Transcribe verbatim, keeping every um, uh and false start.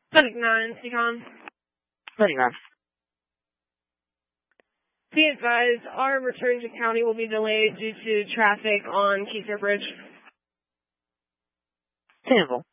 Medic nine, Seacon. Medic nine. Be advised, our return to county will be delayed due to traffic on Keefer Bridge. Tenable.